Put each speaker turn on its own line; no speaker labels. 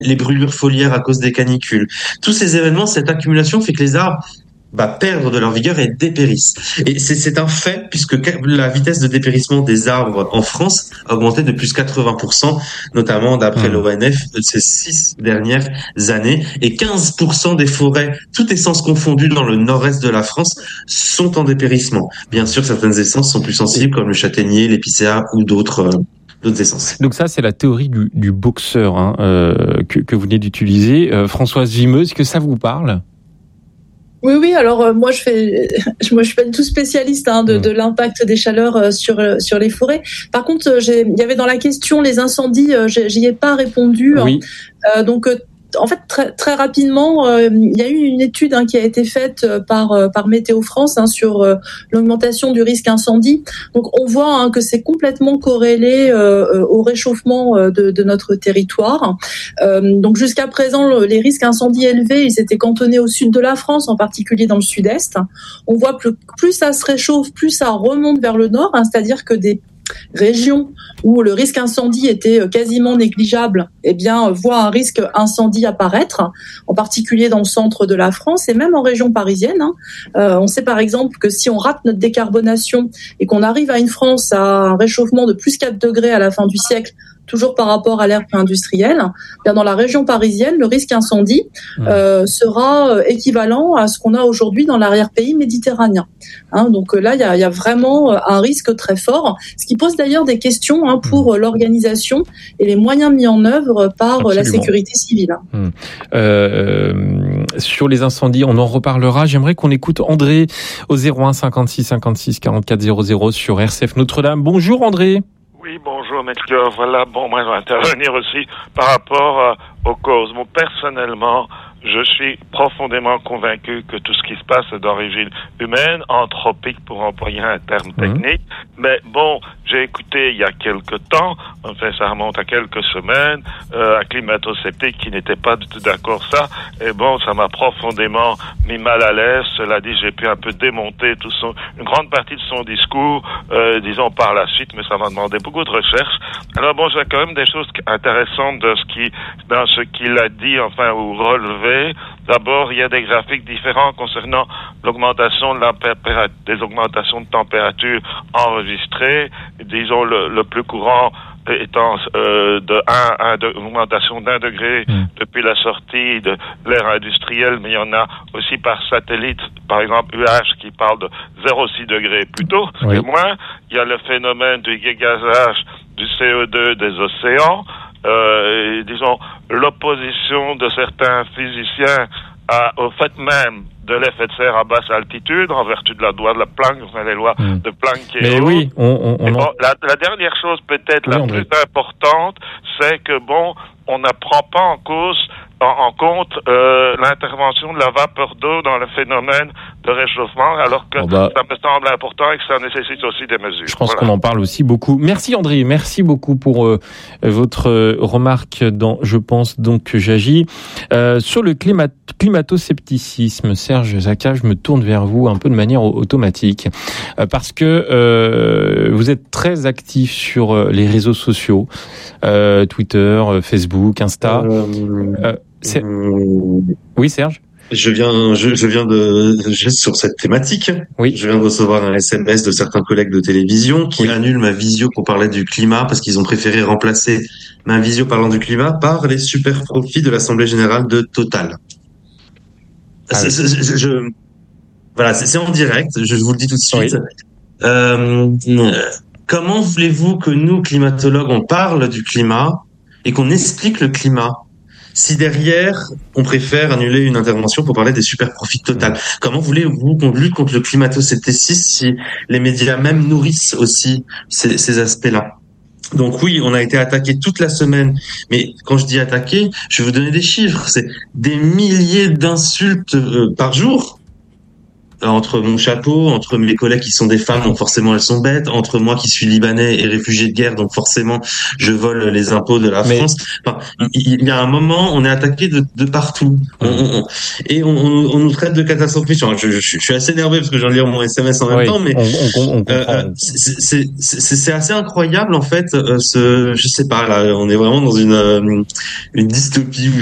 les brûlures foliaires à cause des canicules. Tous ces événements, cette accumulation fait que les arbres perdre de leur vigueur et dépérissent. Et c'est un fait, puisque la vitesse de dépérissement des arbres en France a augmenté de plus 80%, notamment d'après l'ONF, ces 6 dernières années. Et 15% des forêts, toutes essences confondues dans le nord-est de la France, sont en dépérissement. Bien sûr, certaines essences sont plus sensibles, comme le châtaignier, l'épicéa ou d'autres essences.
Donc ça, c'est la théorie du boxeur que vous venez d'utiliser. Françoise Vimeux, est-ce que ça vous parle ?
Oui. Alors moi, je suis pas du tout spécialiste de l'impact des chaleurs sur les forêts. Par contre, il y avait dans la question les incendies, j'y ai pas répondu.
Oui.
Donc en fait, très rapidement, il y a eu une étude qui a été faite par Météo France sur l'augmentation du risque incendie. Donc, on voit que c'est complètement corrélé au réchauffement de notre territoire. Donc, jusqu'à présent, les risques incendies élevés, ils étaient cantonnés au sud de la France, en particulier dans le sud-est. On voit plus ça se réchauffe, plus ça remonte vers le nord, c'est-à-dire que des régions où le risque incendie était quasiment négligeable, voient un risque incendie apparaître, en particulier dans le centre de la France et même en région parisienne. On sait par exemple que si on rate notre décarbonation et qu'on arrive à une France à un réchauffement de plus 4 degrés à la fin du siècle, toujours par rapport à l'ère pré-industrielle, dans la région parisienne, le risque incendie sera équivalent à ce qu'on a aujourd'hui dans l'arrière-pays méditerranéen. Donc là, il y a vraiment un risque très fort, ce qui pose d'ailleurs des questions pour l'organisation et les moyens mis en œuvre par la sécurité civile.
Sur les incendies, on en reparlera. J'aimerais qu'on écoute André au 01 56 56 44 00 sur RCF Notre-Dame. Bonjour André.
Oui, bonjour Melchior. Voilà, moi je vais intervenir aussi par rapport aux causes. Moi, personnellement, je suis profondément convaincu que tout ce qui se passe est d'origine humaine, anthropique pour employer un terme technique. Mais bon, j'ai écouté il y a quelque temps, enfin ça remonte à quelques semaines, un climato-sceptique qui n'était pas du tout d'accord ça. Et bon, ça m'a profondément mis mal à l'aise. Cela dit, j'ai pu un peu démonter une grande partie de son discours, disons par la suite, mais ça m'a demandé beaucoup de recherche. Alors bon, j'ai quand même des choses intéressantes dans ce qu'il a dit, ou relevé. D'abord, il y a des graphiques différents concernant l'augmentation des augmentations de température enregistrées. Disons, le plus courant étant augmentation d'1 degré depuis la sortie de l'ère industrielle, mais il y en a aussi par satellite, par exemple UH qui parle de 0,6 degrés plus tôt et moins. Il y a le phénomène du gazage du CO2 des océans. Disons, l'opposition de certains physiciens au fait même de l'effet de serre à basse altitude, en vertu de la loi de la Planck, les lois de Planck et
mais
autres.
Oui,
la dernière chose peut-être la plus importante, c'est que on ne prend pas en compte l'intervention de la vapeur d'eau dans le phénomène de réchauffement, alors que ça me semble important et que ça nécessite aussi des mesures.
Je pense qu'on en parle aussi beaucoup. Merci André, merci beaucoup pour votre remarque dans Je pense donc que j'agis. Sur le climato-scepticisme, Serge Zaka, je me tourne vers vous un peu de manière automatique, parce que vous êtes très actif sur les réseaux sociaux, Twitter, Facebook, Insta. Oui, Serge.
Je viens de sur cette thématique.
Oui.
Je viens de recevoir un SMS de certains collègues de télévision qui annulent ma visio pour parler du climat parce qu'ils ont préféré remplacer ma visio parlant du climat par les super profits de l'Assemblée Générale de Total. Voilà, c'est en direct. Je vous le dis tout de suite. Oui. Comment voulez-vous que nous, climatologues, on parle du climat et qu'on explique le climat si derrière, on préfère annuler une intervention pour parler des super profits Total? Comment voulez-vous qu'on lutte contre le climato-scepticisme si les médias même nourrissent aussi ces aspects-là? Donc oui, on a été attaqué toute la semaine, mais quand je dis attaqué, je vais vous donner des chiffres. C'est des milliers d'insultes par jour. entre mon chapeau, entre mes collègues qui sont des femmes, donc forcément elles sont bêtes, entre moi qui suis libanais et réfugié de guerre, donc forcément je vole les impôts de la France. Enfin, il y a un moment, on est attaqué de partout. Et on nous traite de catastrophistes. Je suis assez énervé parce que je viens de lire mon SMS en même temps, mais
on comprend.
C'est assez incroyable en fait. Je sais pas, là, on est vraiment dans une dystopie.